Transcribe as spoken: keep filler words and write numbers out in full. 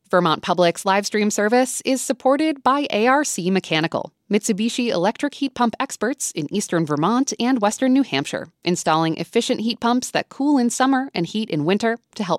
Vermont Public's live stream service is supported by A R C Mechanical, Mitsubishi electric heat pump experts in eastern Vermont and western New Hampshire, installing efficient heat pumps that cool in summer and heat in winter to help